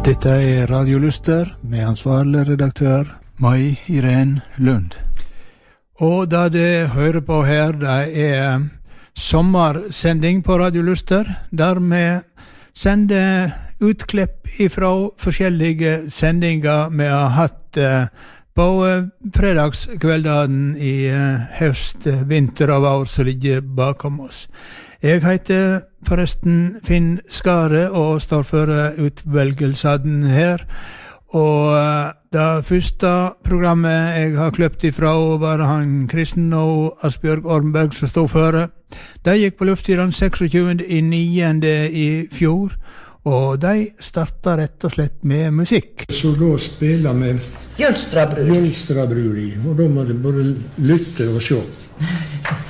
Dette Radio Luster med ansvarlig redaktør Mai Irene Lund. Og da det hører på her, det sommersending på Radio Luster, der vi sender utklipp ifra forskjellige sendinger vi har hatt på fredagskveldene i høst, vinter av år som ligger bakom oss. Jeg heter forresten Finn Skare og står for utvelgelsen her. Og det første programmet jeg har kløpt ifra var han Kristen og Asbjørg Ormberg som stod for. De gikk på luft i den 26. i 9. i fjor, og de startet rett og slett med musikk. Så da spiller vi Jølstrabruri, og da må det både lytte og se.